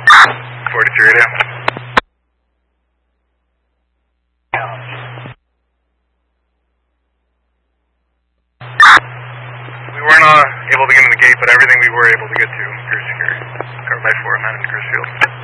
43 radio. We weren't able to get in the gate, but everything we were able to get to, Pierce Secure. Covered by 4, man, in Cruise Field.